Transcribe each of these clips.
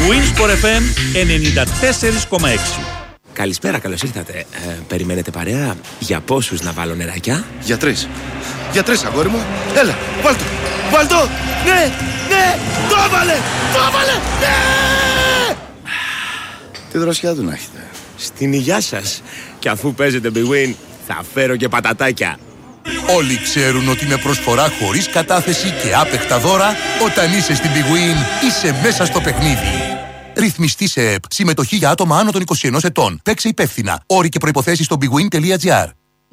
Wins for FM 94,6. Καλησπέρα, καλώς ήρθατε. Περιμένετε παρέα? Για πόσους να βάλω νεράκια? Για τρεις. Για τρεις, αγόρι μου. Έλα, βάλτο. Βάλτο. Ναι, ναι. Το έβαλε. Το έβαλε. Ναι. Τι δροσιά του να έχετε. Στην υγειά σας. Και αφού παίζετε Big Win, θα φέρω και πατατάκια. Όλοι ξέρουν ότι με προσφορά χωρίς κατάθεση και άπεκτα δώρα, όταν είσαι στην Big Win, είσαι μέσα στο παιχνίδι. Ρυθμιστή σε ΕΠ. Συμμετοχή για άτομα άνω των 21 ετών. Παίξε υπεύθυνα. Όροι και προϋποθέσεις στο bigwin.gr.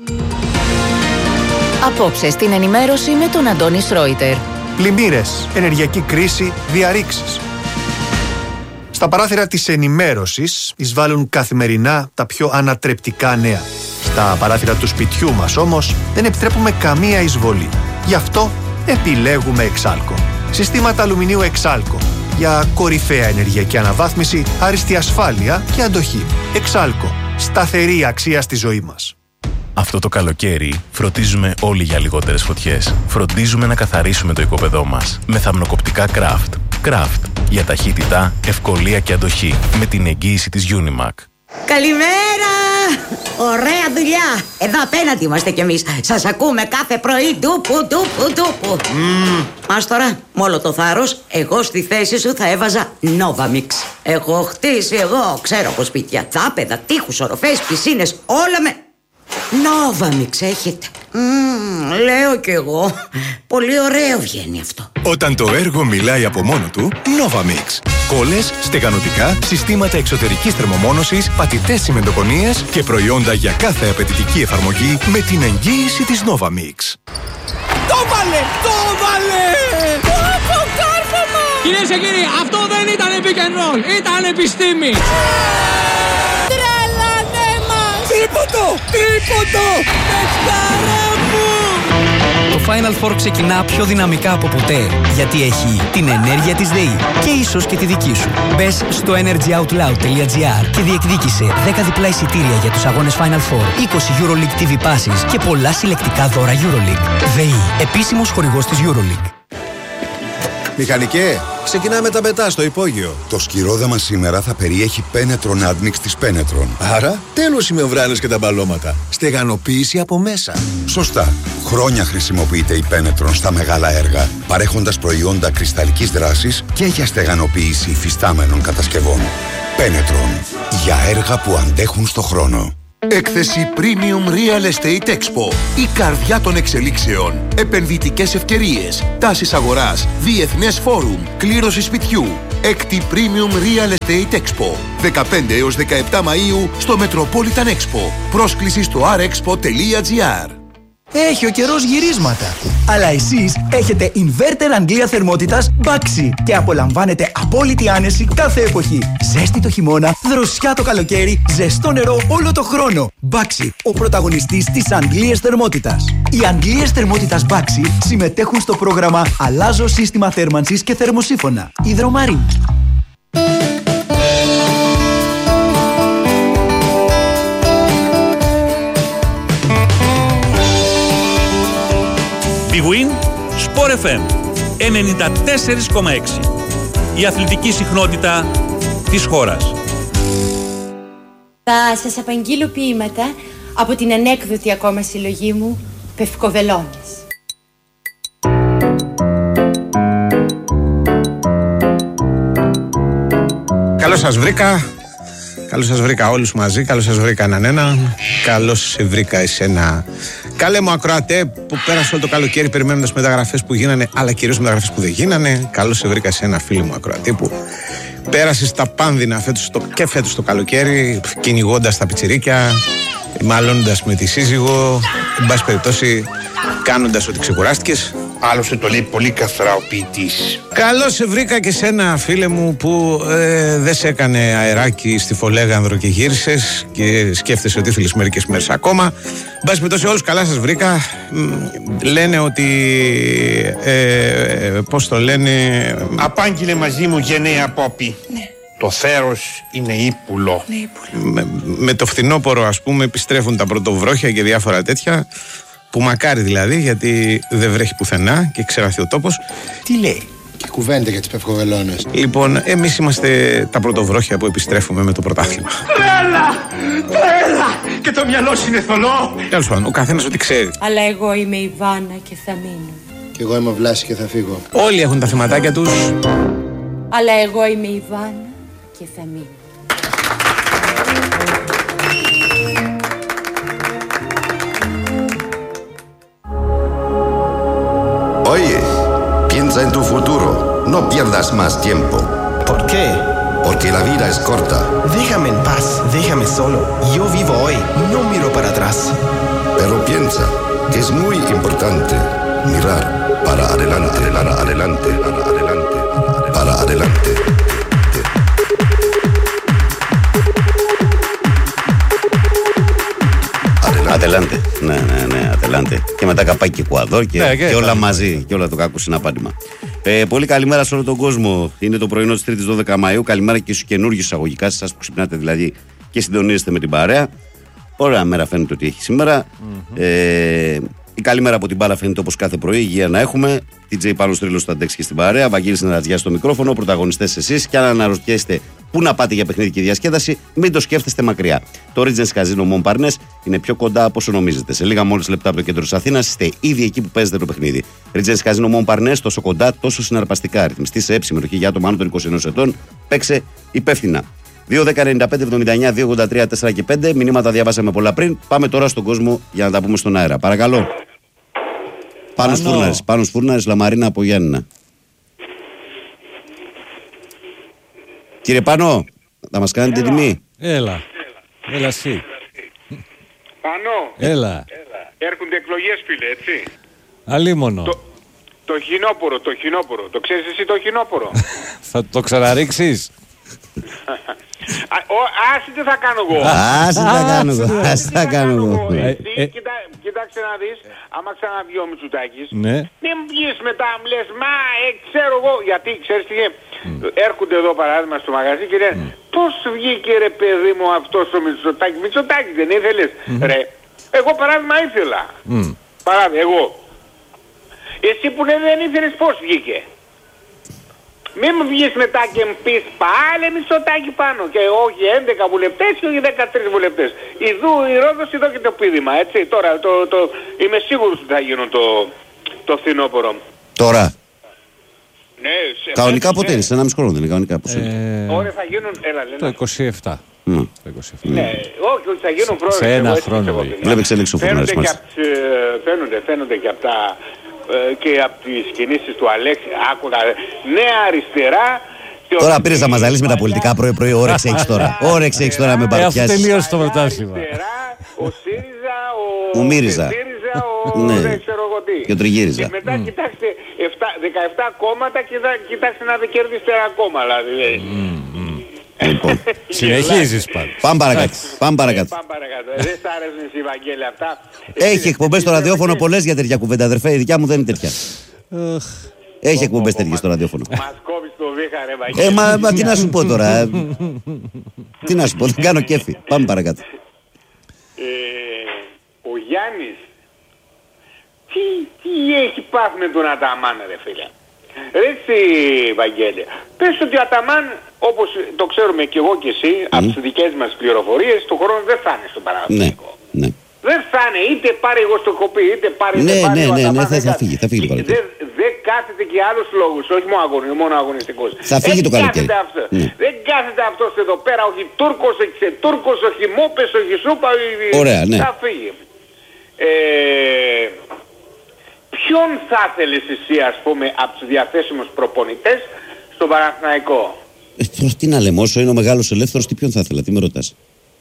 Απόψε στην ενημέρωση με τον Αντώνη Σρόιτερ. Πλημμύρες, ενεργειακή κρίση, διαρρήξεις. Στα παράθυρα της ενημέρωσης εισβάλλουν καθημερινά τα πιο ανατρεπτικά νέα. Στα παράθυρα του σπιτιού μας όμως δεν επιτρέπουμε καμία εισβολή. Γι' αυτό επιλέγουμε Εξάλκο. Συστήματα αλουμινίου Εξάλκο. Για κορυφαία ενεργειακή αναβάθμιση, άριστη ασφάλεια και αντοχή. Εξάλκο. Σταθερή αξία στη ζωή μας. Αυτό το καλοκαίρι φροντίζουμε όλοι για λιγότερες φωτιές. Φροντίζουμε να καθαρίσουμε το οικόπεδό μας με θαμνοκοπτικά Craft. Craft. Για ταχύτητα, ευκολία και αντοχή. Με την εγγύηση της Unimac. Καλημέρα! Ωραία δουλειά! Εδώ απέναντι είμαστε κι εμείς. Σας ακούμε κάθε πρωί. Ντούπου. Μάστορα, με όλο το θάρρος, εγώ στη θέση σου θα έβαζα Novamix. Έχω χτίσει εγώ, ξέρω από σπίτια, δάπεδα, τείχους, οροφές, πισίνες, όλα με Novamix έχετε. Λέω κι εγώ. Πολύ ωραίο βγαίνει αυτό. Όταν το έργο μιλάει από μόνο του, Novamix. Κόλλες, στεγανοτικά, συστήματα εξωτερικής θερμομόνωσης, πατητές τσιμεντοκονίες και προϊόντα για κάθε απαιτητική εφαρμογή με την εγγύηση της Novamix. Το βάλε! Το βάλε! Το κάρφωμα! Κυρίες και κύριοι, αυτό δεν ήταν pick and roll, ήταν επιστήμη! Τρελάνε μας! Τρίποντο! Πεχτάρα μου! Το Final Four ξεκινά πιο δυναμικά από ποτέ, γιατί έχει την ενέργεια της ΔΕΗ και ίσως και τη δική σου. Μπες στο energyoutloud.gr και διεκδίκησε 10 διπλά εισιτήρια για τους αγώνες Final Four, 20 EuroLeague TV Passes και πολλά συλλεκτικά δώρα EuroLeague. ΔΕΗ, επίσημος χορηγός της EuroLeague. Μηχανικέ, ξεκινάμε τα μετά στο υπόγειο. Το σκυρόδεμα σήμερα θα περιέχει Penetron Admix της Penetron. Άρα, τέλος οι μεμβράνες και τα μπαλώματα. Στεγανοποίηση από μέσα. Σωστά. Χρόνια χρησιμοποιείται η Penetron στα μεγάλα έργα, παρέχοντας προϊόντα κρυσταλλικής δράσης και για στεγανοποίηση υφιστάμενων κατασκευών. Penetron. Για έργα που αντέχουν στο χρόνο. Έκθεση Premium Real Estate Expo. Η καρδιά των εξελίξεων. Επενδυτικές ευκαιρίες. Τάσεις αγοράς. Διεθνές φόρουμ. Κλήρωση σπιτιού. Έκτη Premium Real Estate Expo. 15 έως 17 Μαΐου στο Metropolitan Expo. Πρόσκληση στο rexpo.gr. Έχει ο καιρός γυρίσματα. Αλλά εσείς έχετε inverter Αγγλία θερμότητας Baxi και απολαμβάνετε απόλυτη άνεση κάθε εποχή. Ζέστη το χειμώνα, δροσιά το καλοκαίρι, ζεστό νερό όλο το χρόνο. Baxi, ο πρωταγωνιστής της Αγγλίας θερμότητας. Οι Αγγλίες θερμότητας Baxi συμμετέχουν στο πρόγραμμα Αλλάζω σύστημα θέρμανσης και θερμοσύφωνα. Υδρομαρίν. Big Win, Sport FM 94,6. Η αθλητική συχνότητα της χώρας. Θα σας απαγγείλω ποίηματα από την ανέκδοτη ακόμα συλλογή μου Πευκοβελώνες. Καλώς σας βρήκα. Καλώς σας βρήκα όλους μαζί. Καλώς σας βρήκα έναν. Καλώς σε βρήκα εσένα. Καλέ μου ακροατέ που πέρασε όλο το καλοκαίρι περιμένοντας μεταγραφές που γίνανε, αλλά κυρίως μεταγραφές που δεν γίνανε. Καλώς σε βρήκα εσένα, φίλε μου ακροατέ, που πέρασες τα πάνδυνα φέτος το καλοκαίρι, κυνηγώντας τα πιτσιρίκια, μαλώνοντας με τη σύζυγο, εν πάση περιπτώσει κάνοντας ότι ξεκουράστηκες. Άλλωστε το λέει πολύ καθαρά ο ποιητής. Καλώς σε βρήκα και σένα, φίλε μου, που δεν σε έκανε αεράκι στη Φολέγανδρο και γύρισες και σκέφτεσαι ότι ήθελες μερικές μέρες ακόμα. Εν πάση περιπτώσει, όλους καλά σας βρήκα. Λένε ότι πώς το λένε, απάγγειλε μαζί μου γενναία Πόπη. Ναι. Το θέρος είναι ύπουλο. Με το φθινόπωρο, ας πούμε, επιστρέφουν τα πρωτοβρόχια και διάφορα τέτοια. Που μακάρι δηλαδή, γιατί δεν βρέχει πουθενά και ξεραθεί ο τόπος. Τι λέει? Και κουβέντα για τις πευκοβελώνες. Λοιπόν, εμείς είμαστε τα πρωτοβρόχια που επιστρέφουμε με το πρωτάθλημα. Τρέλα! Και το μυαλό σου είναι θολό. Τέλος πάντων, ο καθένας ό,τι ξέρει. Αλλά εγώ είμαι η Βάνα και θα μείνω. Και εγώ είμαι ο Βλάση και θα φύγω. Όλοι έχουν τα θεματάκια τους. Αλλά εγώ είμαι η Βάνα και θα μείνω. Oye, piensa en tu futuro. No pierdas más tiempo. ¿Por qué? Porque la vida es corta. Déjame en paz, déjame solo. Yo vivo hoy, no miro para atrás. Pero piensa que es muy importante mirar para adelante, para adelante, para adelante, para adelante. Ατελάντε. Ναι, ατελάντε. Και μετά καπάκι κουαδό και όλα μαζί. Και όλα το κάκου συναπάντημα. Πολύ καλημέρα σε όλο τον κόσμο. Είναι το πρωινό της 3ης 12 Μαΐου. Καλημέρα και στους καινούργιους εισαγωγικά, σε εσάς που ξυπνάτε δηλαδή και συντονίζεστε με την παρέα. Ωραία μέρα φαίνεται ότι έχει σήμερα. Η καλή μέρα από την μπάλα φαίνεται όπως κάθε πρωί. Υγεία να έχουμε. TJ Πάνος Τρίλος στο αντέξει και στην παρέα. Βαγγέλης Νερατζιάς στο μικρόφωνο. Πρωταγωνιστές εσείς. Και αν αναρωτιέστε πού να πάτε για παιχνίδι και διασκέδαση, μην το σκέφτεστε μακριά. Το Regency Casino Montparnasse είναι πιο κοντά από όσο νομίζετε. Σε λίγα μόλις λεπτά από το κέντρο της Αθήνας είστε ήδη εκεί που παίζετε το παιχνίδι. Regency Casino Montparnasse, τόσο κοντά, τόσο συναρπαστικά. Ρυθμιστή σε συμμετοχή για άτομα άνω των 21 ετών. Παίξε υπεύθυνα. 2-10-95-79-283-4 και 5. Μηνύματα διαβάσαμε πολλά πριν. Πάμε τώρα στον κόσμο για να τα πούμε στον αέρα. Παρακαλώ. Πάνος Φούρναρης, Λαμαρίνα από Γιάννηνα. Κύριε Πάνο, θα μας κάνετε τιμή. Έλα εσύ. Πάνο. Έλα. Έρχονται εκλογές, φίλε, έτσι. Αλίμονο. Το χινόπορο. Το ξέρεις εσύ το χινόπορο? Θα το ξαναρίξεις? Άσε τι θα κάνω εγώ. Άσε τι θα κάνω εγώ. Κοίταξε να δεις, άμα ξαναβγεί ο Μητσοτάκης, ναι. μην βγεις μετά, μου λες, μα ξέρω εγώ, γιατί ξέρεις τι έρχονται εδώ παράδειγμα στο μαγαζί και λένε, πώς βγήκε ρε παιδί μου αυτός ο Μητσοτάκης, Μητσοτάκης δεν ήθελες, ρε, εγώ παράδειγμα ήθελα, παράδειγμα, εγώ, εσύ που δεν ήθελες πώς βγήκε. Μην μου βγεις μετά και μου πεις πάλι Μητσοτάκη πάνω και όχι 11 βουλευτές και όχι 13 βουλευτές. Ιδού η Ρόδος, εδώ και το πείδημα, έτσι. Τώρα είμαι σίγουρος ότι θα γίνουν το φθινόπωρο. Τώρα. Ναι, κανονικά πότε είναι, σε 1,5 χρόνο δεν είναι κανονικά πώς είναι. Ωραία θα γίνουν, το 27. Ναι, όχι, θα γίνουν πρόεδρος. Σε ένα χρόνο. Βλέπει εξέλιξη ο Φούρναρης μας. Φαίνονται και από τα... και από τις κινήσεις του Αλέξη, άκουγα νέα αριστερά. Τώρα πήρες να μας ζαλείς με τα πολιτικά πρωί-πρωί, όρεξη έχεις τώρα. Όρεξη έχεις τώρα με παραπιάσεις. Αυτό τελείωσε το πρωτάθλημα. Ο ΣΥΡΙΖΑ, ο ΜΥΡΙΖΑ, και ο Τριγύριζα. Και μετά κοιτάξτε 17 κόμματα και κοιτάξτε να δεν κερδίσετε ένα κόμμα δηλαδή. Λοιπόν, συνεχίζεις πάντα. Πάμε παρακάτω. Δεν σ' άρεσαν εσύ Βαγγέλη αυτά? Έχει εκπομπές στο ραδιόφωνο πολλές για τέτοια κουβέντα, αδερφέ. Η δικιά μου δεν είναι τέτοια. Έχει εκπομπές τέτοιες στο ραδιόφωνο. Μας κόβεις το βήχα ρε Βαγγέλη. Μα τι να σου πω τώρα. Τι να σου πω, δεν κάνω κέφι. Πάμε παρακάτω. Ο Γιάννης τι έχει πάθει με τον Αταμάν ρε φίλε? Έτσι Βαγγέλη, πες ότι ο Αταμάν, όπως το ξέρουμε και εγώ και εσύ, από τις δικές μας πληροφορίες, του χρόνου δεν θα είναι στον Παναθηναϊκό. Ναι. Δεν θα είναι, είτε πάρει εγώ στο κοπή, είτε πάρει ο Αταμάν. Θα φύγει το καλοκαίρι. Δεν κάθεται και άλλους λόγους, όχι μόνο αγωνιστικός. Θα φύγει το καλοκαίρι. Δεν κάθεται αυτός εδώ πέρα, όχι Τούρκος, όχι Τούρκος, όχι Μόπες, όχι Σούπα, ωραία, ναι. θα φύγει. Ποιον θα ήθελες εσύ ας πούμε από τους διαθέσιμους προπονητές στον Παναθηναϊκό? Τι να λέμε, όσο είναι ο μεγάλος ελεύθερος, τι ποιον θα ήθελα, τι με ρωτάς?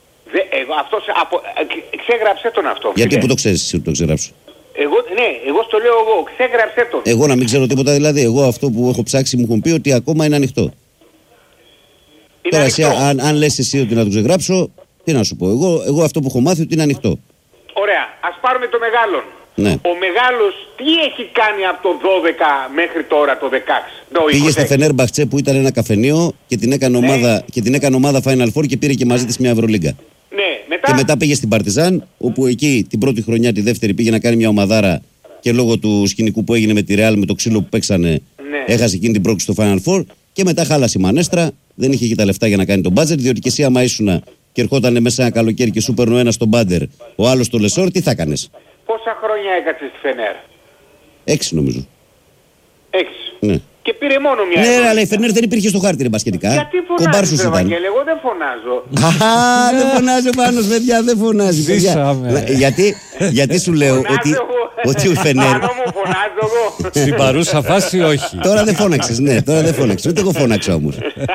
Ξέγραψε τον αυτό. Γιατί που το ξέρεις εσύ που το ξεγράψω? Εγώ στο λέω εγώ, ξέγραψε τον. Εγώ να μην ξέρω τίποτα δηλαδή, εγώ αυτό που έχω ψάξει μου έχουν πει ότι ακόμα είναι ανοιχτό. Τώρα εσύ, αν λες εσύ ότι να το ξεγράψω, τι να σου πω, εγώ αυτό που έχω μάθει ότι είναι ανοιχτό. Ωραία, ας πάρουμε το μεγάλον. Ναι. Ο μεγάλος τι έχει κάνει από το 12 μέχρι τώρα το 16? Πήγε στη Φενέρμπαχτσε που ήταν ένα καφενείο και την έκανε ομάδα Final Four και πήρε και μαζί της μια Ευρωλίγκα. Ναι, μετά... Και μετά πήγε στην Παρτιζάν, όπου εκεί την πρώτη χρονιά, τη δεύτερη πήγε να κάνει μια ομαδάρα και λόγω του σκηνικού που έγινε με τη Ρεάλ, με το ξύλο που παίξανε, Ναι. Έχασε εκείνη την πρόκληση στο Final Four και μετά χάλασε η Μανέστρα. Δεν είχε και τα λεφτά για να κάνει τον μπάτζετ. Διότι και εσύ, άμα ήσουν και ερχόταν μέσα ένα καλοκαίρι και σου παίρνει ο ένας τον Μπάντερ, ο άλλος στο Λεσόρ, τι θα κάνεις? Πόσα χρόνια έκατσε στη Φενέρ? 6 νομίζω. 6. Ναι. Και πήρε μόνο μια. Ναι, αλλά η Φενέρ δεν υπήρχε στο χάρτη, ρε μπασκετικά. Γιατί φωνάζεις, ρε Βαγγέλη, εγώ δεν φωνάζω. Αχα, δεν φωνάζει ο Πάνος, παιδιά, δεν φωνάζει. Γιατί σου λέω ότι ο Φενέρ. Στην παρούσα φάση όχι. Τώρα δεν φώναξες, ναι, τώρα δεν φώναξες. Ούτε εγώ φώναξα όμως.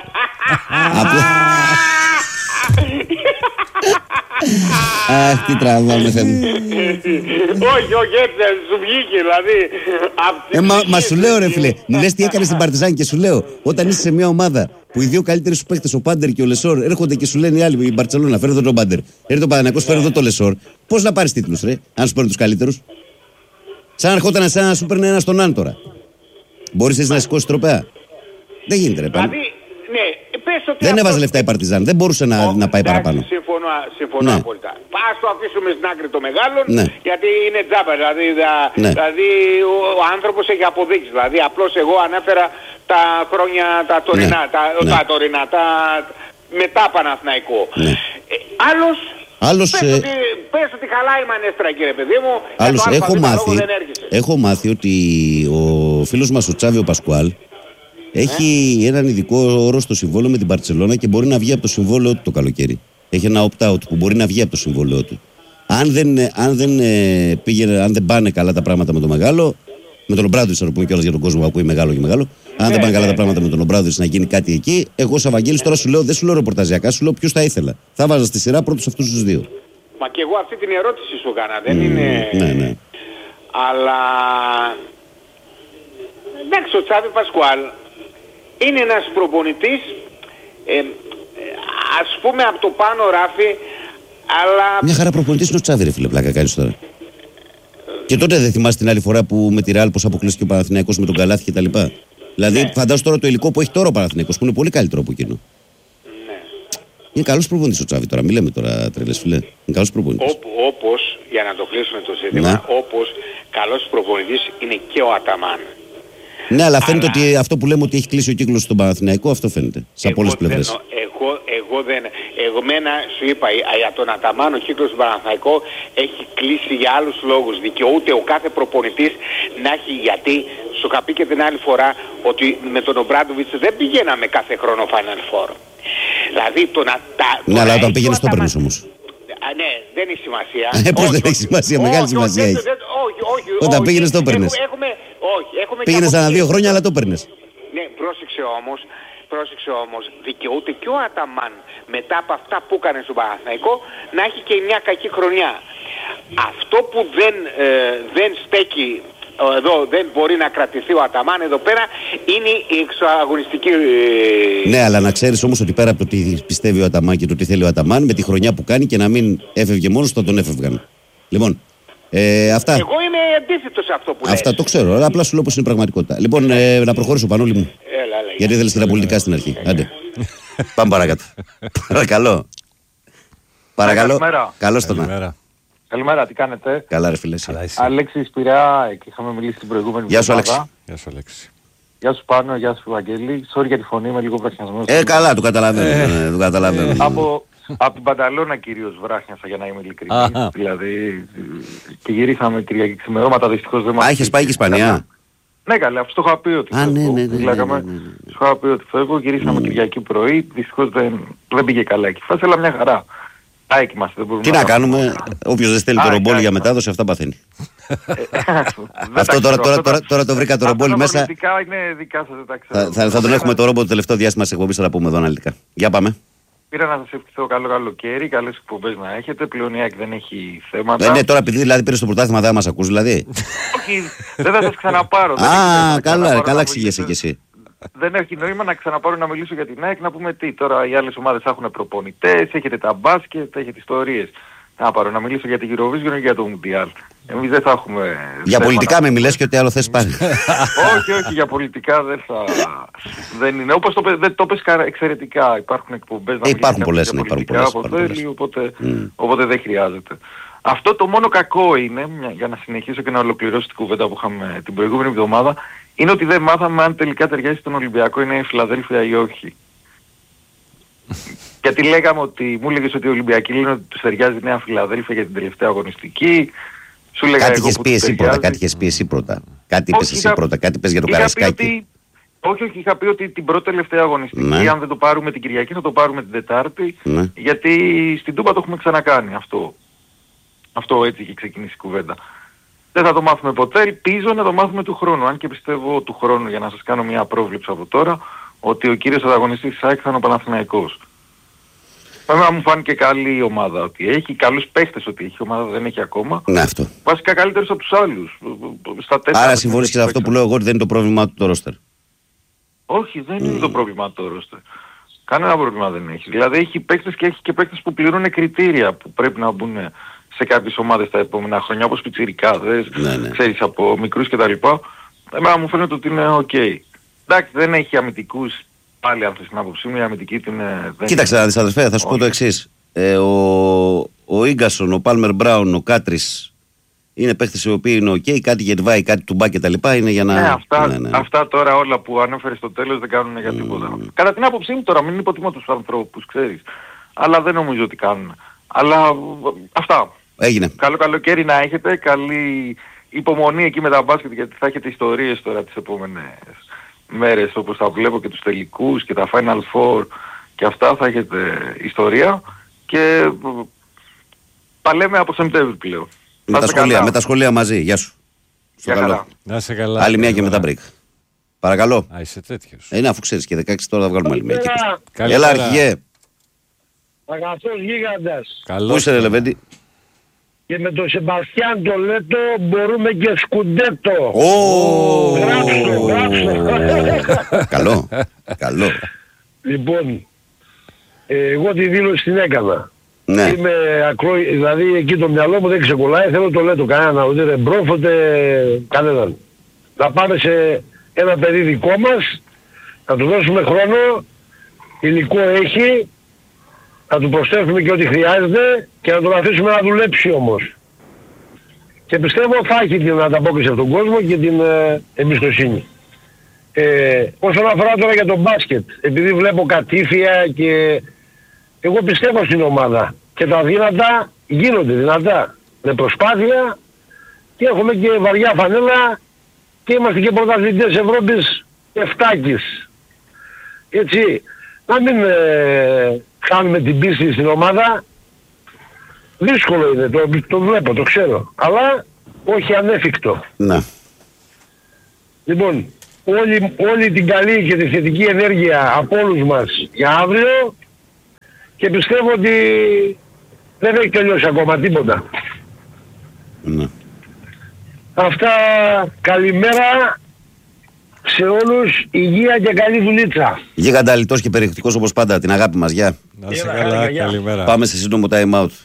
Αχ, τι τραβάμε, Θεέ μου. Όχι, έτσι σου βγήκε, δηλαδή. Μα σου λέω, ρε φίλε, μου λες τι έκανες στην Παρτιζάν και σου λέω, όταν είσαι σε μια ομάδα που οι δύο καλύτεροι σου παίχτες, ο Πάντερ και ο Λεσόρ, έρχονται και σου λένε οι άλλοι, η Μπαρτσελόνα, φέρε εδώ τον Πάντερ, έρχεται ο Παναθηναϊκός, φέρε εδώ τον Λεσόρ, πώς να πάρεις τίτλους, ρε, αν σου παίρνουν τους καλύτερους? Σαν να ερχόταν εσένα να σου παίρνει ένα στον Άν τώρα. Μπορείς έτσι να σηκώσεις τροπέα? Δεν γίνεται, ρε πάνω. Δεν έβαζε λεφτά η Παρτιζάν, δεν μπορούσε να πάει παραπάνω. Συμφωνώ απόλυτα. Ας το αφήσουμε στην άκρη το μεγάλο, γιατί είναι τζάμπα. Δηλαδή ο άνθρωπος έχει αποδείξει. Δηλαδή απλώς εγώ ανέφερα τα χρόνια τα τωρινά, τα μετά Παναθηναϊκό. Άλλος πες ότι χαλάει η Μανέστρα, κύριε παιδί μου. Άλλος έχω μάθει ότι ο φίλος μας ο Τσάβιο Πασκουάλ έχει έναν ειδικό όρο στο συμβόλαιο με την Μπαρτσελόνα και μπορεί να βγει από το συμβόλαιο του το καλοκαίρι. Έχει ένα opt-out που μπορεί να βγει από το συμβόλαιο του. Αν δεν πάνε καλά τα πράγματα με τον μεγάλο, με τον Ομπράδοβιτς, να το πούμε κιόλας για τον κόσμο που ακούει μεγάλο και μεγάλο, αν δεν πάνε καλά τα πράγματα με τον Ομπράδοβιτς να γίνει κάτι εκεί, εγώ σαν Βαγγέλης τώρα σου λέω, δεν σου λέω ρεπορταζιακά, σου λέω ποιους θα ήθελα. Θα βάζα στη σειρά πρώτους αυτούς τους δύο. Μα και εγώ αυτή την ερώτηση σου έκανα, δεν είναι. Ναι. Αλλά. Εντάξει, ο Τσάβη Πασκουάλ είναι ένας προπονητής, ας πούμε από το πάνω ράφι, αλλά... Μια χαρά προπονητής είναι ο Τσάβη, ρε φίλε, πλάκα κάνεις τώρα. Και τότε δεν θυμάσαι την άλλη φορά που με τη Ρεάλ πως αποκλείστηκε ο Παναθηναϊκός με τον Καλάθι κτλ. Δηλαδή φαντάσου τώρα το υλικό που έχει τώρα ο Παναθηναϊκός που είναι πολύ καλύτερο από εκείνο. Ναι. Είναι καλός προπονητής ο Τσάβη τώρα, μην λέμε τώρα τρελές φίλε. Είναι καλός προπονητής. Όπως, για να το κλείσουμε το ζήτημα, όπως καλός προπονητής είναι και ο Αταμάν. Ναι, αλλά φαίνεται ότι αυτό που λέμε ότι έχει κλείσει ο κύκλος στον Παναθηναϊκό, αυτό φαίνεται. Σε από όλες τις πλευρές. Εγώ δεν. Εγώ μένα σου είπα, για τον Αταμάν ο κύκλος του Παναθηναϊκό έχει κλείσει για άλλους λόγους. Δικαιούται ο κάθε προπονητής να έχει, γιατί σου είχα πει και την άλλη φορά ότι με τον Ομπράντοβιτς δεν πηγαίναμε κάθε χρόνο Final Four. Δηλαδή ναι, αλλά όταν πήγαινες το παίρνεις όμως. Ναι, δεν έχει σημασία. Πώς δεν έχει σημασία, μεγάλη σημασία έχει. Όταν πήγαινες το παίρνεις. Πήγαινες ανά 2 χρόνια, αλλά το παίρνες. Ναι, πρόσεξε όμως, δικαιούται και ο Αταμάν μετά από αυτά που έκανε στον Παναθηναϊκό να έχει και μια κακή χρονιά. Αυτό που δεν στέκει εδώ, δεν μπορεί να κρατηθεί ο Αταμάν εδώ πέρα, είναι η εξωαγωνιστική... Ναι, αλλά να ξέρεις όμως ότι πέρα από το τι πιστεύει ο Αταμάν και το τι θέλει ο Αταμάν, με τη χρονιά που κάνει και να μην έφευγε μόνος θα τον έφευγαν. Λοιπόν, αυτά. Εγώ είμαι αντίθετος σε αυτό που λες. Αυτά το ξέρω, αλλά απλά σου λέω πως είναι πραγματικότητα. Λοιπόν, να προχωρήσω, Πανούλη μου. Έλα, γιατί ήθελες και τα πολιτικά στην αρχή. Άντε. Πάμε παρακάτω. Παρακαλώ. Καλώς το να. Καλημέρα, τι κάνετε? Καλά ρε φίλε. Αλέξης Πειραιά, και είχαμε μιλήσει την προηγούμενη Γεια σου εβδομάδα. Αλέξη. Γεια σου Πάνο, γεια σου Βαγγέλη. Sorry για τη φωνή, είμαι λίγο βραχνιασμένος. Καλά, το καταλαβαίνω. Από την Πανταλώνα κυρίως βράχνιασα, για να είμαι ειλικρινής. Δηλαδή, και γυρίσαμε Κυριακή ξημερώματα, δυστυχώς δεν μας... Έχεις πάει και Ισπανία? Ναι καλέ, αυτό το είχα πει ότι φεύγω. Σου είχα πει ότι φεύγω, γυρίσαμε Κυριακή πρωί, δυστυχώς δεν πήγε καλά εκεί φάση, αλλά μια χαρά. Τι να κάνουμε, όποιος δεν στέλνει το ρομπόλι για μετάδοση, αυτά παθαίνει. Αυτό τώρα το βρήκα το ρομπόλι μέσα. Αυτά είναι δικά σας, δεν τα ξέρω. Θα τον έχουμε το ρόμπο το τελευταίο διάστημα της εκπομπής, θα τα πούμε εδώ αναλυτικά. Για πάμε. Πήρα να σας ευχηθώ καλό καλοκαίρι, καλές εκπομπές να έχετε. Πλέον η ΑΕΚ δεν έχει θέματα. Ναι, τώρα επειδή δηλαδή πήρες το πρωτάθλημα δεν μας ακούς δηλαδή. Όχι, δεν θα σας ξαναπάρω. Καλά εξηγήσει κι εσύ. Δεν έχει νόημα να ξαναπάρω να μιλήσω για την ΑΕΚ, να πούμε τι. Τώρα οι άλλες ομάδες έχουν προπονητές, έχετε τα μπάσκετ, έχετε ιστορίες. Να μιλήσω για την Eurovision ή για το Mundial. Εμείς δεν θα έχουμε... Για πολιτικά με μιλές και ό,τι άλλο θες πάλι. όχι, για πολιτικά δεν είναι. Όπως το πες εξαιρετικά. Υπάρχουν εκπομπές να υπάρχουν πολλές, για πολιτικά οπότε δεν χρειάζεται. Αυτό το μόνο κακό είναι, για να συνεχίσω και να ολοκληρώσω την κουβέντα που είχαμε την προηγούμενη εβδομάδα, είναι ότι δεν μάθαμε αν τελικά ταιριάζει στον Ολυμπιακό η Νέα Φιλαδέλφια ή όχι. Γιατί λέγαμε ότι, μου έλεγες ότι οι Ολυμπιακοί λένε ότι τους ταιριάζει η Νέα Φιλαδέλφια για την τελευταία αγωνιστική. Σου λέγα κάτι εγώ είχες πει εσύ πρώτα. Κάτι είπες εσύ πρώτα. Κάτι είπες για το Καραϊσκάκι. Όχι, είχα πει ότι την πρώτη τελευταία αγωνιστική, αν δεν το πάρουμε την Κυριακή, θα το πάρουμε την Τετάρτη. Ναι. Γιατί στην Τούμπα το έχουμε ξανακάνει αυτό. Αυτό έτσι είχε ξεκινήσει η κουβέντα. Δεν θα το μάθουμε ποτέ, ελπίζω να το μάθουμε του χρόνου. Αν και πιστεύω του χρόνου, για να σας κάνω μια πρόβλεψη από τώρα, ότι ο κύριος ανταγωνιστής της ΑΕΚ θα είναι ο Παναθηναϊκός. Βέβαια μου φάνηκε καλή η ομάδα ότι έχει, καλούς παίχτες ότι έχει, η ομάδα δεν έχει ακόμα. Ναι, αυτό. Βασικά καλύτερους από τους άλλους. Στα 4. Άρα συμφωνείς και σε αυτό που λέω εγώ ότι δεν είναι το πρόβλημά του το ρόστερ. Όχι, δεν είναι το πρόβλημα το ρόστερ. Κανένα πρόβλημα δεν έχει. Δηλαδή έχει παίκτες και έχει και παίκτες που πληρούν κριτήρια που πρέπει να μπουν σε κάποιες ομάδες τα επόμενα χρόνια, όπως πιτσιρικάδες, ξέρεις, από μικρούς κτλ. Εμένα μου φαίνεται ότι είναι ok. Εντάξει, δεν έχει αμυντικούς, πάλι αν θες την άποψή μου, η αμυντική την... Κοίταξε να δεις αδερφέ, θα σου πω το εξής. Ο Ίγκασον, ο Πάλμερ Μπράουν, ο Κάτρις, είναι παίχτες οι οποίοι είναι ok, κάτι Γετβάη, κάτι Τουμπά και τα λοιπά, είναι για να... Αυτά τώρα όλα που ανέφερε στο τέλος δεν κάνουν για τίποτα. Κατά την άποψή μου τώρα, μην υποτιμώ τους ανθρώπους, ξέρεις. Αλλά δεν νομίζω ότι κάνουν. Αλλά αυτά. Έγινε. Καλό καλοκαίρι να έχετε, καλή υπομονή εκεί με τα μπάσκετ, γιατί θα έχετε ιστορίες τώρα τις επόμενες μέρες, όπως τα βλέπω και τους τελικούς και τα Final Four και αυτά, θα έχετε ιστορία και παλέμε από Σεπτέμβρη πλέον. Με τα σχολεία μαζί. Γεια σου. Να σε καλά. Άλλη μια και μετά break. Παρακαλώ. Α, είσαι τέτοιος. Είναι αφού ξέρεις και 16 τώρα θα βγάλουμε άλλη μια. Έλα αρχηγέ. Αγαθός γίγαντας. Πού είσαι ρε Λεβέντη? Και με τον Σεμπαστιάν το Λέτο μπορούμε και σκουντέτο. Γράψτε. Καλό. Λοιπόν, εγώ τη δήλωση την έκανα. Ναι. Είμαι δηλαδή εκεί το μυαλό μου δεν ξεκολλάει, θέλω το Λέτο κανένα, ούτε δεν πρόφωτε κανέναν. Να πάμε σε ένα παιδί δικό μας, να του δώσουμε χρόνο, υλικό έχει, να του προσθέσουμε και ό,τι χρειάζεται και να τον αφήσουμε να δουλέψει όμως. Και πιστεύω θα έχει την ανταπόκριση από τον κόσμο και την εμπιστοσύνη. Όσον αφορά τώρα για τον μπάσκετ, επειδή βλέπω κατήφια και εγώ πιστεύω στην ομάδα και τα δυνατά γίνονται δυνατά με προσπάθεια και έχουμε και βαριά φανέλα και είμαστε και πρωταθλητές Ευρώπης εφτάκης. Έτσι, να μην χάνουμε την πίστη στην ομάδα. Δύσκολο είναι, το βλέπω, το ξέρω. Αλλά όχι ανέφικτο. Ναι. Λοιπόν, όλη την καλή και τη θετική ενέργεια από όλους μας για αύριο και πιστεύω ότι δεν έχει τελειώσει ακόμα τίποτα. Ναι. Αυτά, καλημέρα σε όλους, υγεία και καλή δουλίτσα. Γίγαντα, λιτός και περιεκτικός όπως πάντα, την αγάπη μας, γεια. Να σε καλά, καλημέρα. Πάμε σε σύντομο time out.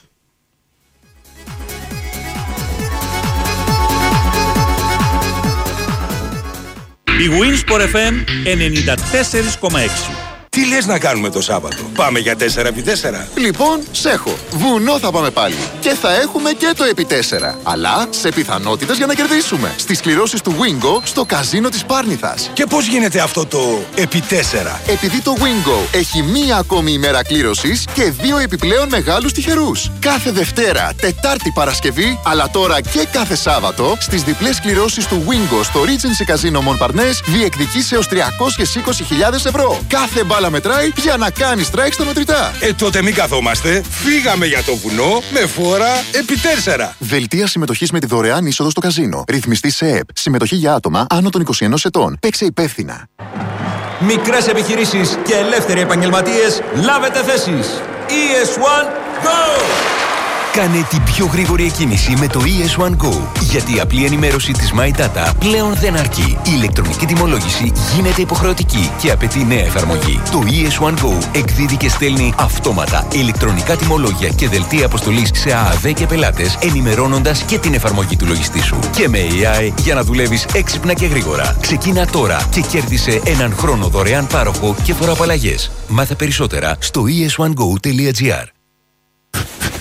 Η Winsport FM 94,6. Τι λες να κάνουμε το Σάββατο? Πάμε για 4x4. Λοιπόν, σε έχω. Βουνό θα πάμε πάλι. Και θα έχουμε και το επί 4. Αλλά σε πιθανότητες για να κερδίσουμε. Στις κληρώσεις του Wingo στο καζίνο της Πάρνηθας. Και πώς γίνεται αυτό το επί 4? Επειδή το Wingo έχει μία ακόμη ημέρα κλήρωσης και 2 επιπλέον μεγάλους τυχερούς. Κάθε Δευτέρα, Τετάρτη, Παρασκευή, αλλά τώρα και κάθε Σάββατο, στις διπλές κληρώσεις του Wingo στο Regency Casino Montparnasse διεκδικείς έως 320.000 ευρώ. Κάθε μπάλα μετράει για να κάνει strike στα μετρητά. Τότε μην καθόμαστε. Φύγαμε για το βουνό με φόρα επί 4. Δελτία συμμετοχής με τη δωρεάν είσοδο στο καζίνο. Ρυθμιστή σε ΕΕΠ. Συμμετοχή για άτομα άνω των 21 ετών. Παίξε υπεύθυνα. Μικρές επιχειρήσεις και ελεύθεροι επαγγελματίες, λάβετε θέσεις. ES1 Go! Κάνε την πιο γρήγορη εκκίνηση με το ES1 Go. Γιατί η απλή ενημέρωση της My Data πλέον δεν αρκεί. Η ηλεκτρονική τιμολόγηση γίνεται υποχρεωτική και απαιτεί νέα εφαρμογή. Το ES1 Go εκδίδει και στέλνει αυτόματα ηλεκτρονικά τιμολόγια και δελτία αποστολής σε ΑΑΔ και πελάτες, ενημερώνοντας και την εφαρμογή του λογιστή σου. Και με AI για να δουλεύεις έξυπνα και γρήγορα. Ξεκίνα τώρα και κέρδισε έναν χρόνο δωρεάν πάροχο και φοροαπαλλαγές. Μάθε περισσότερα στο es1go.gr.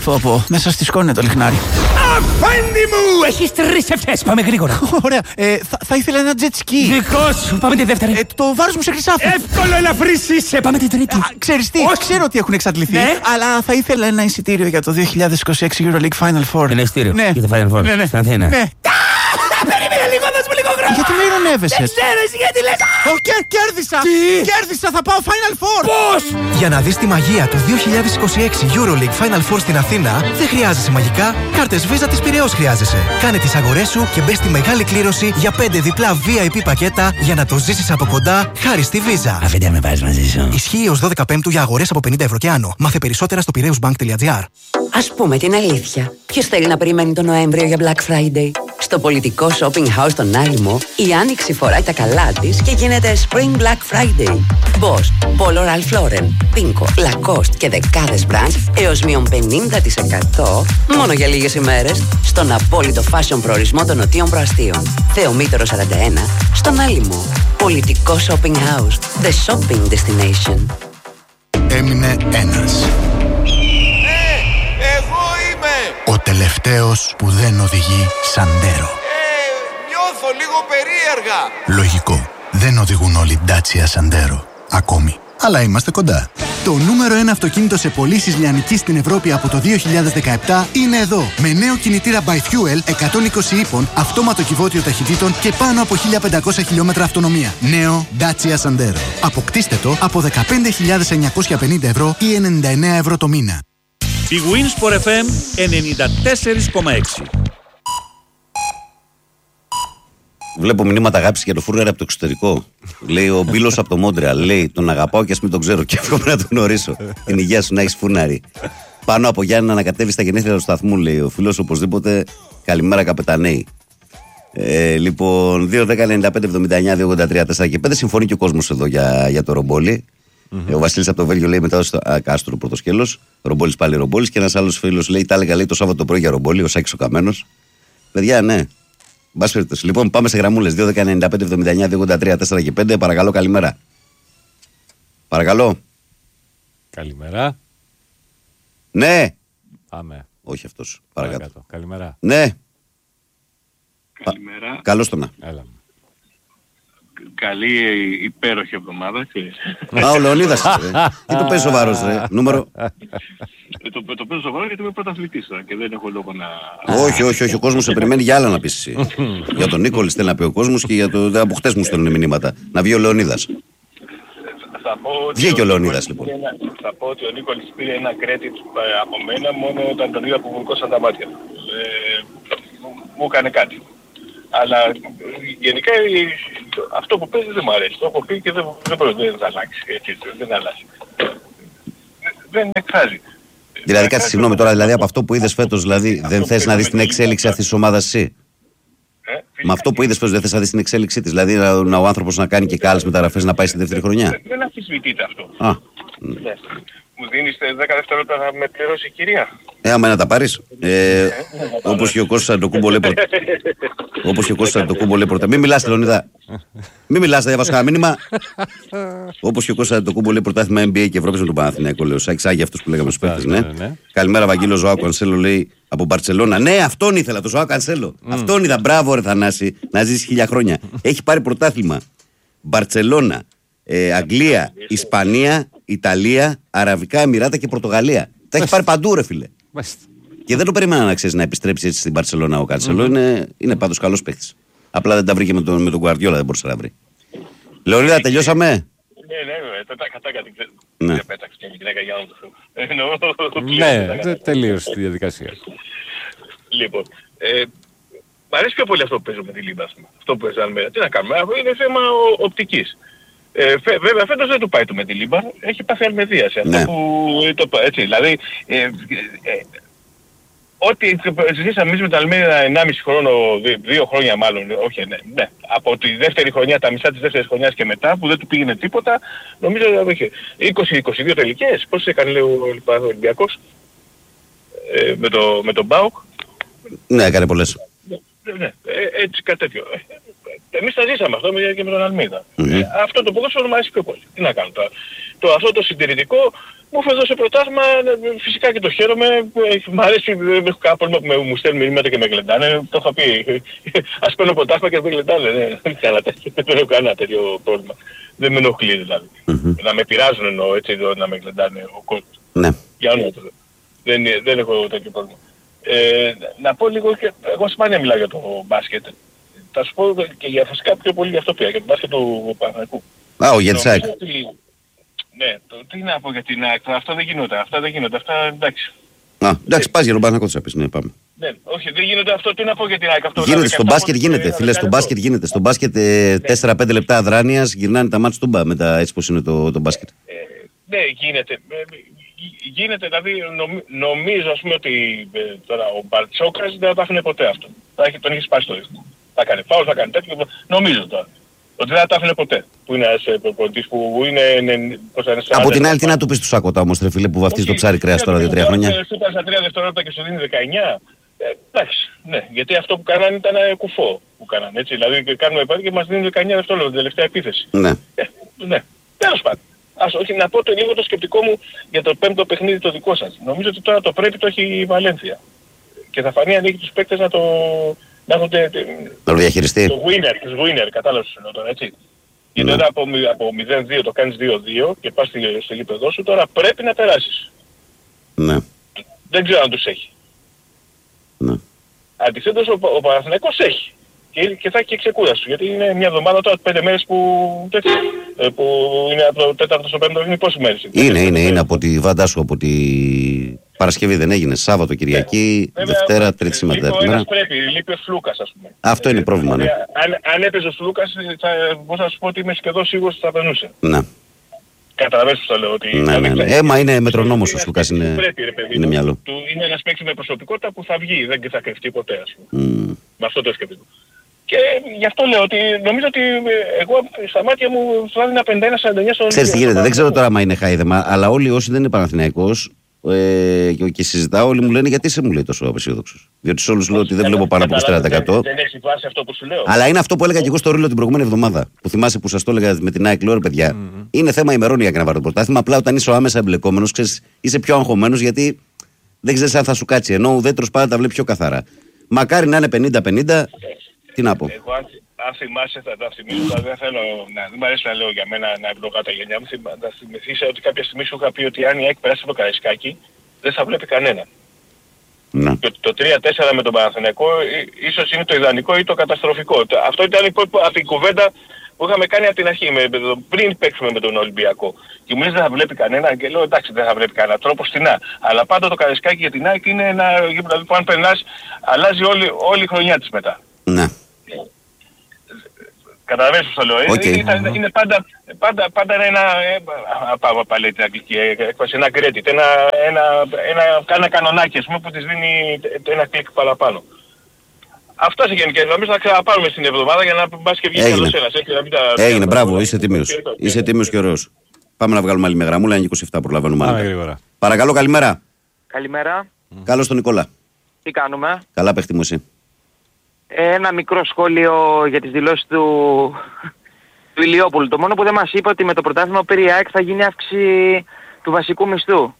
Πω, μέσα στη σκόνη το λιχνάρι. Αφέντη μου! Έχεις 3 ευχές, πάμε γρήγορα. Ωραία, θα ήθελα ένα jet ski. Δικό σου, πάμε τη δεύτερη. Το βάρος μου σε χρυσάφι. Εύκολο, ελαφρύς είσαι, πάμε την τρίτη. Ξέρεις τι, ξέρω ότι έχουν εξαντληθεί, αλλά θα ήθελα ένα εισιτήριο για το 2026 EuroLeague Final Four. Ένα εισιτήριο για το Final Four, στην Αθήνα. Περίμενε λίγο, δώσ' μου λίγο χρόνο. Γιατί με ειρωνεύεσαι? Δεν ξέρω εσύ γιατί λες. Κέρδισα! Κέρδισα, θα πάω Final Four! Πώς? Για να δεις τη μαγεία του 2026 EuroLeague Final Four στην Αθήνα, δεν χρειάζεσαι μαγικά, κάρτες Visa της Πειραιώς χρειάζεσαι. Κάνε τις αγορές σου και μπες στη μεγάλη κλήρωση για 5 διπλά VIP πακέτα για να το ζήσεις από κοντά χάρη στη Visa. Αφήντε με πάρεις μαζί σου. Ισχύει ως 12 Πέμπτου για αγορές από 50 ευρώ και άνω. Μάθε περισσότερα στο piraeusbank.gr. Ας πούμε την αλήθεια. Ποιος θέλει να περιμένει τον Νοέμβριο για Black Friday? Στο πολιτικό shopping house στον Άλυμο, η Άνοιξη φοράει τα καλά της και γίνεται Spring Black Friday. Boss, Polo Ralph Lauren, Pinko, Lacoste και δεκάδες brands έως μείον 50% μόνο για λίγες ημέρες στον απόλυτο fashion προορισμό των Νοτίων Προαστίων. Θεομήτωρο 41, στον Άλυμο. Πολιτικό shopping house, the shopping destination. Έμεινε ένας. Εγώ είμαι! Ο τελευταίος που δεν οδηγεί Σαντέρο. Νιώθω λίγο περίεργα. Λογικό. Δεν οδηγούν όλοι Dacia Sandero. Ακόμη. Αλλά είμαστε κοντά. Το νούμερο 1 αυτοκίνητο σε πωλήσεις λιανικής στην Ευρώπη από το 2017 είναι εδώ. Με νέο κινητήρα by Fuel 120 ύπων, αυτόματο κυβότιο ταχυτήτων και πάνω από 1500 χιλιόμετρα αυτονομία. Νέο Dacia Sandero. Αποκτήστε το από 15.950 ευρώ ή 99 ευρώ το μήνα. Η Winsport FM 94,6. Βλέπω μηνύματα αγάπης για το Φούρνερ από το εξωτερικό. Λέει ο Μπίλος από το Μόντρεαλ. Λέει τον αγαπάω και ας μην τον ξέρω. Και εύχομαι να τον γνωρίσω. Την υγεία σου να έχεις φούρναρη. Πάνω από Γιάννη να ανακατεύει στα γενέθλια του σταθμού, λέει ο φίλος. Οπωσδήποτε καλημέρα καπετανέοι. Λοιπόν, 2-10-95-79-283-4 και 5. Συμφωνεί και ο κόσμος εδώ για το ρομπόλι. Ο Βασίλης από το Βέλγιο λέει μετά στο Κάστρο πρώτο σκέλος. Ρομπόλης πάλι ρομπόλης. Και ένας άλλος φίλος λέει: τα έλεγα λέει το Σάββατο πρωί για ρομπόλι. Ο Σάκης ο Καμένος. Παιδιά, ναι. Λοιπόν, πάμε σε γραμμούλες. 2-10-95-79-283-4 και 5. Παρακαλώ, καλημέρα. Παρακαλώ. Καλημέρα. Ναι. Πάμε. Όχι αυτός. Παρακάτω. Καλημέρα. Ναι. Καλημέρα. Καλώς το να. Έλα. Καλή υπέροχη εβδομάδα. Α, ο Λεωνίδας. Τι το παίζει σοβαρός, ρε. Νούμερο. Το παίζω σοβαρό γιατί είμαι πρωταθλητής και δεν έχω λόγο να... Όχι, ο κόσμος σε περιμένει για άλλα να πεις εσύ. Για τον Νίκολη στέλνει να πει ο κόσμος και για το... από χτες μου στέλνουν μηνύματα. Να βγει ο Λεωνίδας. Βγήκε ο Λεωνίδας λοιπόν. Θα πω ότι ο Νίκολης πήρε ένα credit από μένα μόνο όταν τον είδα που βουλκώσαν τα μάτια. Μου έκανε κάτι. Αλλά γενικά αυτό που παίζει δεν μου αρέσει. Το έχω πει και δεν θα αλλάξει. Δεν αλλάζει. Δεν εκφράζει. Δηλαδή κάτσε συγγνώμη τώρα, δηλαδή από αυτό που είδες φέτος, δηλαδή δεν θες να δεις την εξέλιξη αυτής της ομάδας εσύ? Με αυτό που είδες φέτος δεν θες να δεις την εξέλιξη της? Δηλαδή ο άνθρωπος να κάνει και κάλες μεταγραφές να πάει στη δεύτερη χρονιά? Δεν αμφισβητείται αυτό. Μου δίνεις 10 δευτερόλεπτα να με πληρώσει η κυρία? Άμα να τα πάρεις. Όπως και ο Κώστας Αντοκούμπο λέει πρώτα. Μην μιλάς, Λεωνίδα. Μην μιλάς, θα διαβάσω κανένα μήνυμα. Όπως και ο Κώστας Αντοκούμπο λέει πρωτάθλημα NBA και Ευρώπης με τον Παναθηναϊκό. Λέει ο Σάκης, άγια αυτός που λέγαμε στους παίκτες. Ναι. Καλημέρα, Βαγγέλο. Ζωάο Κανσέλο λέει από Μπαρτσελώνα. Ναι, αυτόν ήθελα, το Ζωάο Κανσέλο. Αυτόν είδα. Μπράβο, ρε Θανάση, να ζήσει 1000 χρόνια. Έχει πάρει πρωτάθλημα. Μπαρτσελώνα, Αγγλία, Ισπανία, Ιταλία, Αραβικά Εμιράτα και Πορτογαλία. Τα έχει πάρει παντού, ρε φίλε. Και δεν το περίμενα να ξέρει να επιστρέψει έτσι στην Μπαρσελόνα ο Κανσέλο. Είναι πάντως καλός παίκτης. Απλά δεν τα βρήκε με τον Γκουαρδιόλα, δεν μπορούσε να βρει. Λεωνίδα, τελειώσαμε. Ναι, κατάκατη. Δεν πέταξε και η γυναίκα για να το Ναι, τελείωσε τη διαδικασία. Λοιπόν, μ' αρέσει πιο πολύ αυτό που παίζω με τη Λίμπα. Αυτό που παίζαμε. Τι να κάνουμε, είναι θέμα οπτικής. Βέβαια φέτος δεν του πάει το με τη Λίμπα, έχει πάθει αλμεδίαση. Ναι. Αυτό που έτσι, δηλαδή ό,τι ζήσαμε εμείς με τα Αλμέιδα 1,5 χρόνο, 2 χρόνια μάλλον, όχι ναι, από τη δεύτερη χρονιά, τα μισά της δεύτερης χρονιάς και μετά που δεν του πήγαινε τίποτα, νομίζω ότι είχε 20-22 τελικές, πώς έκανε λέει ο Ολυμπιακός με τον ΠΑΟΚ. Ναι, έκανε πολλές. Ναι, έτσι κάτι τέτοιο. Εμείς τα ζήσαμε αυτό και με τον Αλμίδα. Αυτό το ποδόσφαιρο μου αρέσει πιο πολύ. Τι να κάνω τώρα. Αυτό το συντηρητικό μου έχει δώσει πρωτάθλημα, φυσικά και το χαίρομαι. Μ' αρέσει, δεν έχω κανένα πρόβλημα που μου στέλνουν μηνύματα και με γλεντάνε. Το είχα πει. Ας παίρνω πρωτάθλημα και με γλεντάνε. Δεν έχω κανένα τέτοιο πρόβλημα. Δεν με ενοχλεί δηλαδή. Να με πειράζουν εννοώ, έτσι, να με γλεντάνε ο κόσμος. Ναι. Για όνομα του. Δεν έχω τέτοιο πρόβλημα. Να πω λίγο, εγώ σπάνια μιλάω για το μπάσκετ. Θα σου πω και για φυσικά πιο πολύ για αυτό πια, για το μπάσκετ του Παναθηναϊκού. Για τη ΣΑΕΚ. Ναι, τι να πω για την ΑΕΚ, αυτά δεν γίνονται, αυτά εντάξει. Εντάξει, πας για τον Παναθηναϊκό θα πεις, ναι, πάμε. Ναι, όχι, δεν γίνονται αυτό, τι να πω για την ΑΕΚ. Γίνεται, στο μπάσκετ γίνεται, φίλε, στο μπάσκετ γίνεται. Στο μπάσκετ 4-5 λεπτά αδράνειας γυρνάνε τα μάτς τούμπα μετά, έτσι πως είναι το μπάσκετ. Ναι, γίνεται. Γίνεται, δηλαδή νομίζω ας πούμε ότι τώρα ο Μπαρτσόκας δεν θα τα άφηνε ποτέ αυτό. Τον είχε σπάσει το ρίσκο. Θα κάνει φάουλ, θα κάνει τέτοιο, νομίζω τώρα. Ότι δεν θα τα άφηνε ποτέ. Που είναι ένας προπονητής που είναι... Από την άλλη τι να του πεις του Σάκοτα όμως ρε φίλε που βαφτίζει το ψάρι κρέας τώρα 2-3 χρόνια. Σου είπα στα 3 δευτερόλεπτα και σου δίνει 19. Εντάξει, ναι, γιατί αυτό που κάνανε ήταν κουφό που κάνανε, έτσι. Δηλαδή κάνουμε επάδει και μας δίνουν 19 δευτερόλεπτα την τελευταία επίθεση. Ναι. Ναι, τέλος πάντων. Ας όχι να πω λίγο το σκεπτικό μου για το πέμπτο παιχνίδι το δικό σας. Νομίζω ότι τώρα το πρέπει το έχει η Βαλένθια. Και θα φανεί αν έχει τους παίκτες να έχουν το διαχειριστεί. Το winner, κατάλαβες σου τώρα, έτσι. Γιατί τώρα από 0-2 το κάνεις 2-2 και πας στο γήπεδό σου, τώρα πρέπει να περάσεις. Ναι. Δεν ξέρω αν τους έχει. Ναι. Αντιθέτως ο Παναθηναϊκός έχει. Και θα έχει και ξεκούραση του. Γιατί είναι μια εβδομάδα τώρα, 5 μέρες που είναι από το 4ο στο 5ο, είναι πόσες μέρες. Είναι από τη Βάντα σου, από τη Παρασκευή δεν έγινε. Σάββατο, Κυριακή, Δευτέρα, Τρίτη σήμερα. Λείπει ο Σλούκας ας πούμε. Αυτό είναι πρόβλημα, ναι. Αν έπαιζε ο Σλούκας, μπορούσα να σου πω ότι είμαι σχεδόν σίγουρος ότι θα περνούσε. Ναι. Καταλαβαίνεις που θα λέω ότι... Ναι. Μα είναι μετρονόμος ο Σλούκας, είναι μυαλό. Είναι ένας παίκτης με προσωπικότητα που θα βγει, δεν θα κρυφτεί ποτέ ας πούμε. Με αυτό το σκεπτικό. Και γι' αυτό λέω ότι νομίζω ότι εγώ στα μάτια μου θα έδινα 51-49 στον... Ξέρεις τι γίνεται, δεν ξέρω τώρα άμα είναι χάιδεμα, αλλά όλοι όσοι δεν είναι Παναθηναϊκός και συζητάω, όλοι μου λένε γιατί είσαι μου λέει τόσο απεσιόδοξος. Διότι σε όλους λέω ότι δεν βλέπω πάνω από 24%. Δεν έχει βάση αυτό που σου λέω. Αλλά είναι αυτό που έλεγα και εγώ στο Ρίλο την προηγούμενη εβδομάδα. Που θυμάσαι που σας το έλεγα με την ΑΕΚ, λέω ρε παιδιά. Είναι θέμα ημερών για να πάρει το πρωτάθλημα. Απλά όταν είσαι ο άμεσα εμπλεκόμενος, είσαι πιο αγχωμένος γιατί δεν ξέρεις αν θα σου κάτσει. Ενώ ο ουδέτερος πάντα τα βλέπει πιο καθαρά. Μακάρι να είναι 50-50. Τι να πω. Εγώ αν θυμάσαι θα τα θυμίσω, δεν θέλω δεν μου αρέσει να λέω για μένα να ευλογώ τα γενιά μου, θα θυμηθείς ότι κάποια στιγμή σου είχα πει ότι αν η ΑΕΚ περάσει από το Καραϊσκάκι δεν θα βλέπει κανένα. Ναι. Το 3-4 με τον Παναθηναϊκό ίσως είναι το ιδανικό ή το καταστροφικό. Αυτό ήταν από την κουβέντα που είχαμε κάνει από την αρχή, πριν παίξουμε με τον Ολυμπιακό. Και μου λες δεν θα βλέπει κανένα και λέω εντάξει δεν θα βλέπει κανένα τρόπο στην Α. Αλλά πάντα το Καραϊσκάκι για την ΑΕΚ είναι ένα γήπεδο που αν περνάς αλλάζει όλη η χρονιά της μετά. Ναι. Καταλαβαίνεις που θα λέω. Είναι πάντα ένα πάλι την αγγλική έκφραση, ένα credit, ένα κανονάκι ας πούμε που της δίνει ένα κλικ παραπάνω. Αυτά σε γενικές νομίζω να ξαναπάρουμε στην εβδομάδα για να πας και βγει καλώς ένας. Έγινε, μπράβο, είσαι τίμιος. Είσαι τίμιος και ωραίος. Πάμε να βγάλουμε άλλη με γραμμούλα, είναι 27 προλαβαίνουμε. Παρακαλώ, καλημέρα. Καλημέρα. Καλώς τον Νικόλα. Τι κάνουμε? Καλά παίχτη μου εσύ. Ένα μικρό σχόλιο για τις δηλώσεις του Ηλιόπουλου. Το μόνο που δεν μας είπε ότι με το πρωτάθλημα πήρε η ΑΕΚ θα γίνει αύξηση του βασικού μισθού.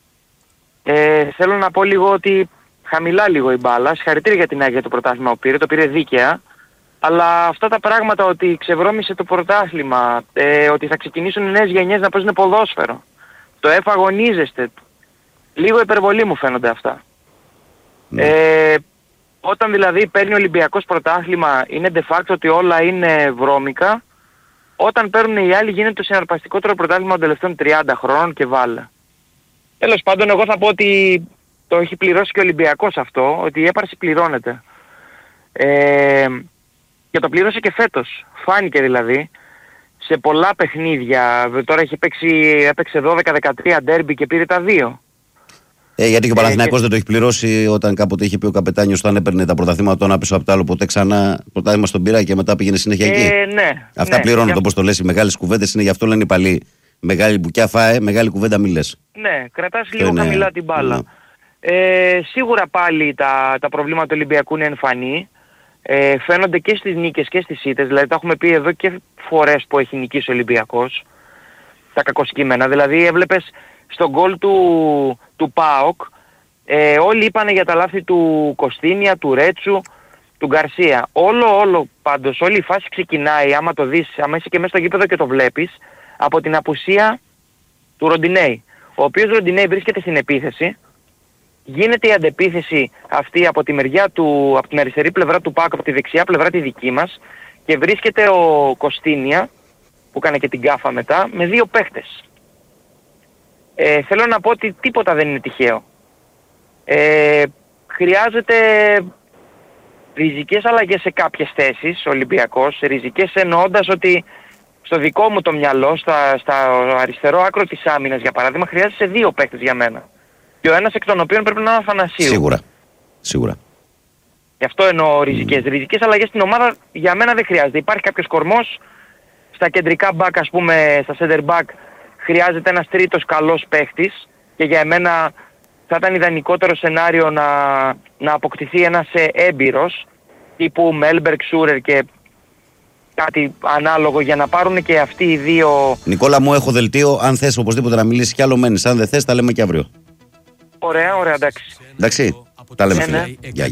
Θέλω να πω λίγο ότι χαμηλά λίγο η μπάλα. Συγχαρητήρια για την ΑΕΚ για το πρωτάθλημα που πήρε. Το πήρε δίκαια. Αλλά αυτά τα πράγματα ότι ξεβρώμισε το πρωτάθλημα, ότι θα ξεκινήσουν οι νέες γενιές να παίζουν ποδόσφαιρο. Το αγωνίζεστε. Λίγο υπερβολή μου φαίνονται αυτά. Όταν δηλαδή παίρνει ο Ολυμπιακός πρωτάθλημα είναι de facto ότι όλα είναι βρώμικα. Όταν παίρνουν οι άλλοι γίνεται το συναρπαστικότερο πρωτάθλημα των τελευταίων 30 χρόνων και βάλε. Τέλος πάντων εγώ θα πω ότι το έχει πληρώσει και ο Ολυμπιακός αυτό, ότι η έπαρση πληρώνεται. Και το πλήρωσε και φέτος. Φάνηκε δηλαδή σε πολλά παιχνίδια. Τώρα έπαιξε 12-13 ντέρμπι και πήρε τα 2. Γιατί και ο Παναθηναϊκός δεν το έχει πληρώσει όταν κάποτε είχε πει ο καπετάνιος όταν έπαιρνε τα πρωταθλήματα το ένα πίσω από το άλλο. Ποτέ ξανά πρωτάθλημα στον πήρα και μετά πήγαινε συνέχεια εκεί. Ναι. Αυτά πληρώνονται όπως το λες. Οι μεγάλες κουβέντες είναι γι' αυτό λένε οι παλιοί. Μεγάλη μπουκιά φάε, μεγάλη κουβέντα μη λες. Ναι, κρατάς λίγο χαμηλά την μπάλα. Σίγουρα πάλι τα προβλήματα του Ολυμπιακού είναι εμφανή. φαίνονται και στις νίκες και στις ήττες, δηλαδή τα έχουμε πει εδώ και φορές που έχει νικήσει ο Ολυμπιακός, τα κακοσκήμενα, δηλαδή έβλεπες στον γκολ του ΠΑΟΚ, όλοι είπανε για τα λάθη του Κωστίνια, του Ρέτσου, του Γκαρσία. Όλο πάντως, όλη η φάση ξεκινάει, άμα το δεις, άμα είσαι και μέσα στο γήπεδο και το βλέπεις, από την απουσία του Ροντινέη. Ο οποίος Ροντινέη βρίσκεται στην επίθεση, γίνεται η αντεπίθεση αυτή από τη μεριά του, από την αριστερή πλευρά του ΠΑΟΚ, από τη δεξιά πλευρά τη δική μας, και βρίσκεται ο Κωστίνια, που έκανε και την γκάφα μετά, με 2 παίχτες. Θέλω να πω ότι τίποτα δεν είναι τυχαίο. Χρειάζεται ριζικές αλλαγές σε κάποιες θέσεις ο Ολυμπιακός, ριζικές εννοώντας ότι στο δικό μου το μυαλό, στα αριστερό άκρο της άμυνας για παράδειγμα, χρειάζεται 2 παίκτες για μένα. Και ο ένας εκ των οποίων πρέπει να είναι ο Αθανασίου. Σίγουρα. Γι' αυτό εννοώ ριζικές. Ριζικές αλλαγές στην ομάδα για μένα δεν χρειάζεται. Υπάρχει κάποιος κορμός, στα κεντρικά back, ας πούμε, στα center back, χρειάζεται ένας τρίτος καλός παίχτης και για εμένα θα ήταν ιδανικότερο σενάριο να αποκτηθεί ένας έμπειρος τύπου Μέλμπεργκ, Σούρερ και κάτι ανάλογο για να πάρουν και αυτοί οι 2. Νικόλα μου, έχω δελτίο. Αν θες οπωσδήποτε να μιλήσεις κι άλλο μένεις. Αν δεν θες, τα λέμε και αύριο. Ωραία, εντάξει. Εντάξει, τα λέμε φίλε. Γεια.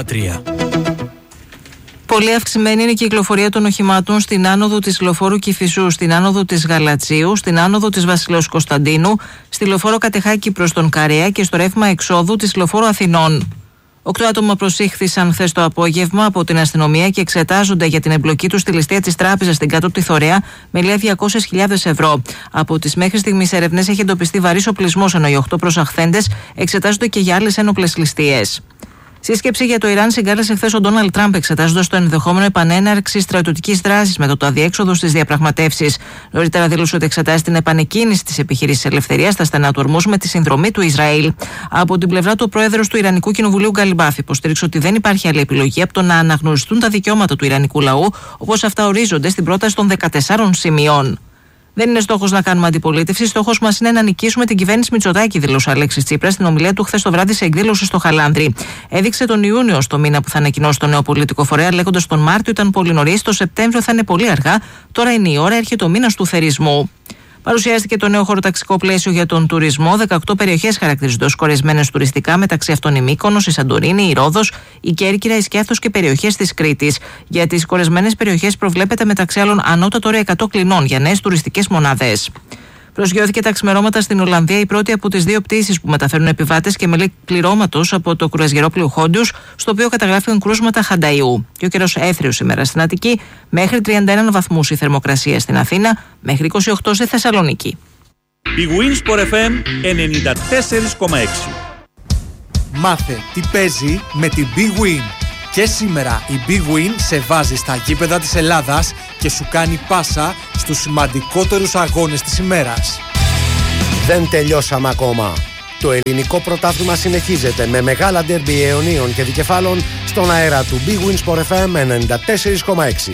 Πολύ αυξημένη είναι η κυκλοφορία των οχημάτων στην άνοδο της λεωφόρου Κηφισού, στην άνοδο της Γαλατσίου, στην άνοδο της Βασιλέως Κωνσταντίνου, στη λεωφόρο Κατεχάκη προς τον Καρέα και στο ρεύμα εξόδου της λεωφόρου Αθηνών. 8 άτομα προσήχθησαν χθες το απόγευμα από την αστυνομία και εξετάζονται για την εμπλοκή τους στη ληστεία της τράπεζας στην Κάτωπτη Θωρέα με λία 200.000 ευρώ. Από τις μέχρι στιγμής έρευνες έχει εντοπιστεί βαρύς οπλισμός, ενώ οι 8 προσαχθέντες εξετάζονται και για άλλες ένοπλες ληστείες. Σύσκεψη για το Ιράν συγκάλεσε χθες ο Ντόναλντ Τραμπ, εξετάζοντας το ενδεχόμενο επανέναρξη στρατιωτικής δράσης μετά το αδιέξοδο στις διαπραγματεύσεις. Νωρίτερα δήλωσε ότι εξετάζει την επανεκκίνηση της επιχείρησης ελευθερίας στα στενά του Ορμούζ με τη συνδρομή του Ισραήλ. Από την πλευρά του, ο πρόεδρος του Ιρανικού Κοινοβουλίου Γκαλιμπάφ υποστήριξε ότι δεν υπάρχει άλλη επιλογή από το να αναγνωριστούν τα δικαιώματα του Ιρανικού λαού, όπως αυτά ορίζονται στην πρόταση των 14 σημείων. Δεν είναι στόχος να κάνουμε αντιπολίτευση. Στόχος μας είναι να νικήσουμε την κυβέρνηση Μητσοτάκη, δήλωσε ο Αλέξης Τσίπρας στην ομιλία του χθες το βράδυ σε εκδήλωση στο Χαλάνδρι. Έδειξε τον Ιούνιο στο μήνα που θα ανακοινώσει το νέο πολιτικό φορέα, λέγοντας τον Μάρτιο ήταν πολύ νωρίς, το Σεπτέμβριο θα είναι πολύ αργά. Τώρα είναι η ώρα, έρχεται ο μήνας του θερισμού. Παρουσιάστηκε το νέο χωροταξικό πλαίσιο για τον τουρισμό. 18 περιοχές χαρακτηρίζονται ως κορεσμένες τουριστικά, μεταξύ αυτών η Μύκονος, η Σαντορίνη, η Ρόδος, η Κέρκυρα, η Σκιάθος και περιοχές της Κρήτης. Για τις κορεσμένες περιοχές προβλέπεται μεταξύ άλλων ανώτατο όριο 100 κλινών για νέες τουριστικές μονάδες. Προσγειώθηκε τα ξημερώματα στην Ολλανδία η πρώτη από τις 2 πτήσεις που μεταφέρουν επιβάτες και μελή πληρώματος από το κρουαζιερόπλοιο Χόντιους, στο οποίο καταγράφηκαν κρούσματα χανταϊού. Και ο καιρός έθριος σήμερα στην Αττική, μέχρι 31 βαθμούς η θερμοκρασία στην Αθήνα, μέχρι 28 στη Θεσσαλονίκη. Big Win Sport FM 94,6. Μάθε τι παίζει με την Big Win. Και σήμερα η Big Win σε βάζει στα γήπεδα της Ελλάδας και σου κάνει πάσα στους σημαντικότερους αγώνες της ημέρας. Δεν τελειώσαμε ακόμα. Το ελληνικό πρωτάθλημα συνεχίζεται με μεγάλα ντέρμπι αιωνίων και δικεφάλων στον αέρα του Big Win Sport FM 94,6.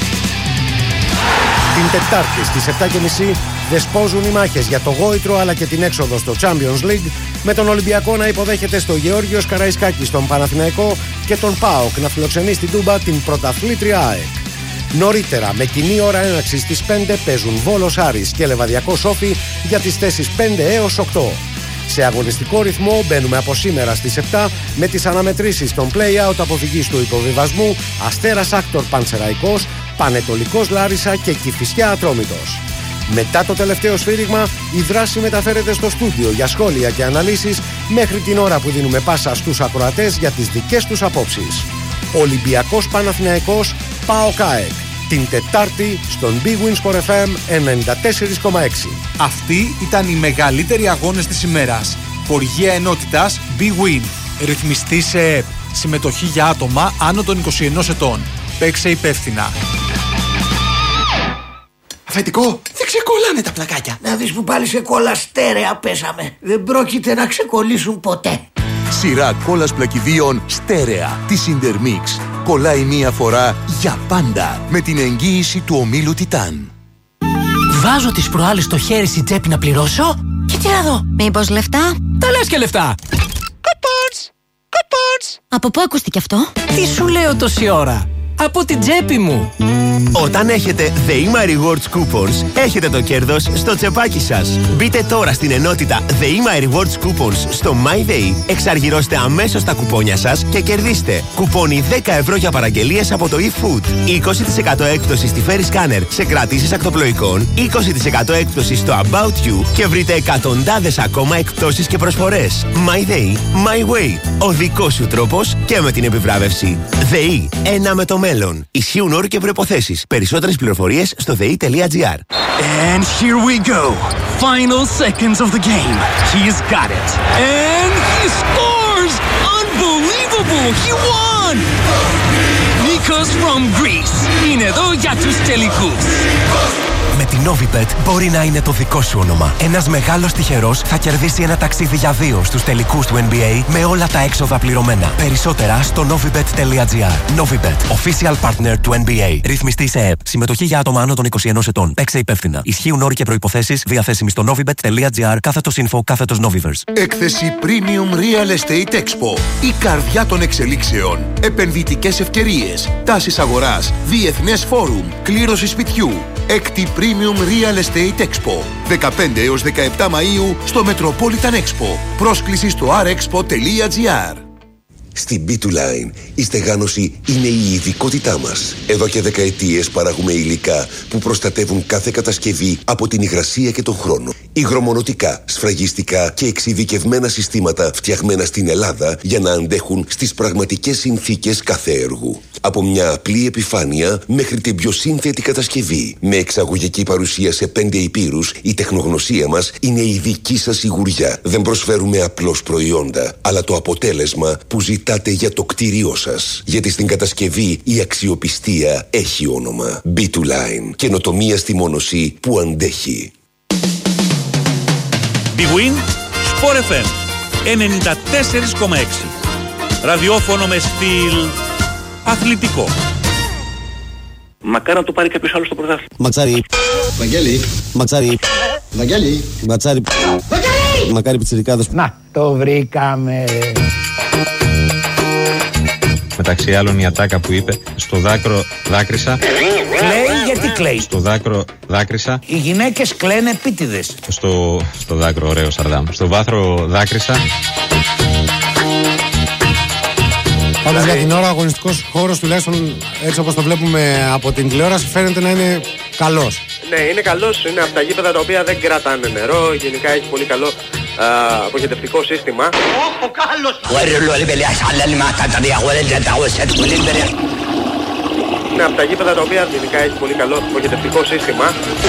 Την Τετάρτη στις 7.30 δεσπόζουν οι μάχες για το γόητρο αλλά και την έξοδο στο Champions League, με τον Ολυμπιακό να υποδέχεται στο Γεώργιος Καραϊσκάκης τον Παναθηναϊκό και τον ΠΑΟΚ να φιλοξενεί στην Τούμπα την πρωταθλήτρια ΑΕΚ. Νωρίτερα, με κοινή ώρα έναρξης στις 5 παίζουν Βόλος Άρης και Λεβαδιακός Όφη για τις θέσεις 5 έως 8. Σε αγωνιστικό ρυθμό μπαίνουμε από σήμερα στις 7 με τις αναμετρήσεις των play-out αποφυγής του υποβιβασμού Αστέρας Άκτορ Πανσεραϊκός, Πανετολικός Λάρισα και Κηφισιά Ατρόμητος. Μετά το τελευταίο σφύριγμα, η δράση μεταφέρεται στο στούντιο για σχόλια και αναλύσεις μέχρι την ώρα που δίνουμε πάσα στους ακροατές για τις δικές τους απόψεις. Ολυμπιακός Παναθηναϊκός ΠΑΟΚ ΑΕΚ. Την Τετάρτη στον Big Win Sport FM 94,6. Αυτοί ήταν οι μεγαλύτεροι αγώνες της ημέρας. Χορηγία ενότητας Big Win. Ρυθμιστή σε ΕΠ. Συμμετοχή για άτομα άνω των 21 ετών. Παίξε υπεύθυνα. Αφεντικό, δεν ξεκολλάνε τα πλακάκια. Να δεις που πάλι σε κόλλα στέρεα πέσαμε. Δεν πρόκειται να ξεκολλήσουν ποτέ. Σειρά κόλλας πλακιδίων στέρεα της Intermix. Κολλάει μία φορά για πάντα με την εγγύηση του ομίλου Τιτάν. Βάζω τις προάλλες στο χέρι στη τσέπη να πληρώσω και τι να δω. Μήπως λεφτά? Τα λες και λεφτά. Coupons! Από πού ακούστηκε αυτό? Τι σου λέω τόση ώρα? Από την τσέπη μου. Όταν έχετε The Ema Rewards Coupons, έχετε το κέρδος στο τσεπάκι σας. Μπείτε τώρα στην ενότητα The Ema Rewards Coupons στο MyDay, εξαργυρώστε αμέσως τα κουπόνια σας και κερδίστε κουπόνι 10 ευρώ για παραγγελίες από το eFood, 20% έκπτωση στη Ferry Scanner σε κρατήσεις ακτοπλοϊκών, 20% έκπτωση στο About You και βρείτε εκατοντάδες ακόμα εκπτώσεις και προσφορές. MyDay, My Way. Ο δικός σου τρόπος και με την επιβράβευση. ΔΕΗ, ένα με το μέλλον. Ισχύουν όροι και προϋποθέσεις. Περισσότερες πληροφορίες στο ΔΕΗ.gr. And here we go. Final seconds of the game. He's got it. And he scores! Unbelievable! He won! Nikos from Greece. Είναι εδώ για τους τελικούς. Με την Novibet μπορεί να είναι το δικό σου όνομα. Ένας μεγάλος τυχερός θα κερδίσει ένα ταξίδι για 2 στους τελικούς του NBA με όλα τα έξοδα πληρωμένα. Περισσότερα στο novibet.gr. Novibet, official partner του NBA. Ρυθμιστή σε ΕΕΠ. Συμμετοχή για άτομα άνω των 21 ετών. Παίξε υπεύθυνα. Ισχύουν όροι και προϋποθέσεις. Διαθέσιμοι στο novibet.gr. /info /Noviverse. Έκθεση Premium Real Estate Expo. Η καρδιά των εξελίξεων. Επενδυτικές ευκαιρίες. Τάσεις αγοράς. Διεθνές φόρουμ. Κλήρωση σπιτιού. Έκτη Premium Real Estate Expo. 15 έως 17 Μαΐου στο Metropolitan Expo. Πρόσκληση στο rexpo.gr. Στην B2Line η στεγάνωση είναι η ειδικότητά μας. Εδώ και δεκαετίες παράγουμε υλικά που προστατεύουν κάθε κατασκευή από την υγρασία και τον χρόνο. Υγρομονωτικά, σφραγιστικά και εξειδικευμένα συστήματα φτιαγμένα στην Ελλάδα για να αντέχουν στις πραγματικές συνθήκες κάθε έργου. Από μια απλή επιφάνεια μέχρι την πιο σύνθετη κατασκευή. Με εξαγωγική παρουσία σε 5 υπήρους, η τεχνογνωσία μας είναι η δική σας σιγουριά. Δεν προσφέρουμε απλώς προϊόντα, αλλά το αποτέλεσμα που ζητάτε για το κτίριό σας. Γιατί στην κατασκευή η αξιοπιστία έχει όνομα. B2Line. Καινοτομία στη μόνωση που αντέχει. Big Win, Sport FM 94,6. Ραδιόφωνο με στυλ αθλητικό. Μακάρι να το πάρει κάποιος άλλος στο πρωτάθλημα. Ματσάρι. Βαγγέλη. Ματσάρι. Βαγγέλη. Ματσάρι. Βαγγέλη. Μακάρι πιτσιρικάδος. Να, το βρήκαμε. Μεταξύ άλλων η ατάκα που είπε στο δάκρυ δάκρυσα. Κλαίει γιατί κλαίει. Στο δάκρυ δάκρυσα. Οι γυναίκες κλαίνε επίτηδες. Στο δάκρυ, ωραίο Σαρδάμ. Στο βάθρο δάκρυσα. Πάντως για την ώρα ο αγωνιστικός χώρος, τουλάχιστον έτσι όπως το βλέπουμε από την τηλεόραση, φαίνεται να είναι καλός. Ναι, είναι καλός, είναι από τα γήπεδα τα οποία δεν κρατάνε νερό, γενικά έχει πολύ καλό αποχετευτικό σύστημα. Είναι από τα γήπεδα τα οποία γενικά έχει πολύ καλό αποχετευτικό σύστημα.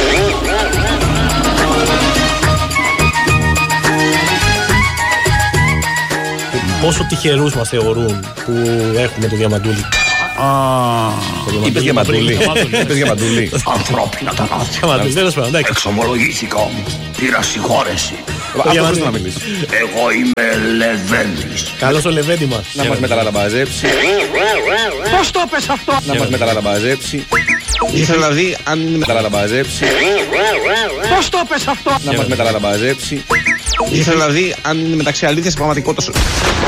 Πόσο τυχερούς μας θεωρούν που έχουμε το Διαμαντούλη. Είπες Διαμαντούλη. Είπες Διαμαντούλη. Ανθρώπινα τα νότια. Εξομολογήθηκα μου. Πήρα συγχώρεση. Αυτό μπορείς να μιλήσεις. Εγώ είμαι Λεβέντης. Καλώς ο Λεβέντη μας. Να μας μεταλαμπαζέψει. Πώς το πες αυτό? Να μας μεταλαμπαζέψει. Ήθελα να δει αν μεταλαμπαζέψει. Πώς το πες αυτό? Να μας μεταλαμπαζέψει. Ήθελα να δει αν είναι μεταξύ αλήθειας και πραγματικότητας.